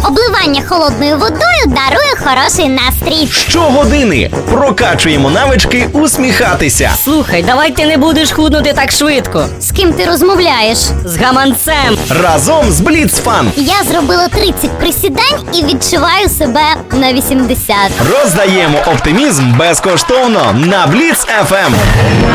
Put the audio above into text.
Обливання холодною водою дарує хороший настрій. Щогодини прокачуємо навички усміхатися. Слухай, давай ти не будеш худнути так швидко. З ким ти розмовляєш? З гаманцем. Разом з Бліц-Фан. Я зробила 30 присідань і відчуваю себе на 80. Роздаємо оптимізм безкоштовно на Бліц FM.